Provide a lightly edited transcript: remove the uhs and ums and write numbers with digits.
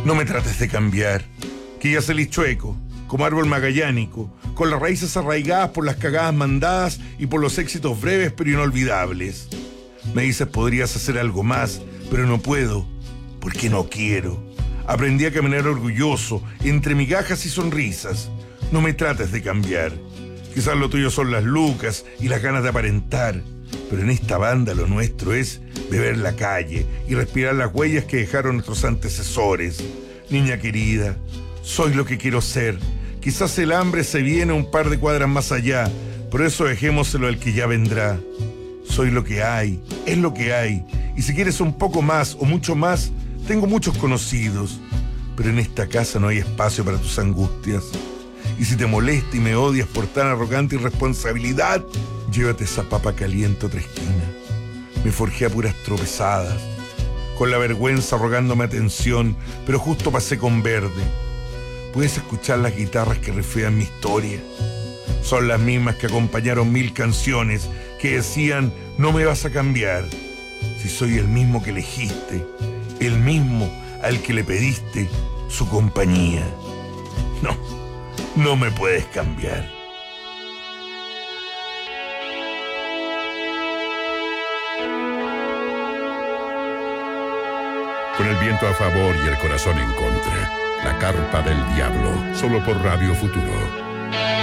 No me trates de cambiar, que ya salís chueco, como árbol magallánico, con las raíces arraigadas por las cagadas mandadas y por los éxitos breves pero inolvidables. Me dices podrías hacer algo más, pero no puedo, porque no quiero. Aprendí a caminar orgulloso, entre migajas y sonrisas. No me trates de cambiar. Quizás lo tuyo son las lucas y las ganas de aparentar, pero en esta banda lo nuestro es beber la calle y respirar las huellas que dejaron nuestros antecesores. Niña querida, soy lo que quiero ser. Quizás el hambre se viene un par de cuadras más allá, por eso dejémoselo al que ya vendrá. Soy lo que hay, es lo que hay, y si quieres un poco más o mucho más, tengo muchos conocidos, pero en esta casa no hay espacio para tus angustias. Y si te molesta y me odias por tan arrogante irresponsabilidad, llévate esa papa caliente a otra esquina. Me forjé a puras tropezadas, con la vergüenza rogándome atención, pero justo pasé con verde. Puedes escuchar las guitarras que reflejan mi historia. Son las mismas que acompañaron 1000 canciones que decían, no me vas a cambiar. Si soy el mismo que elegiste, el mismo al que le pediste su compañía. No me puedes cambiar. Con el viento a favor y el corazón en contra. La carpa del diablo, solo por Radio Futuro.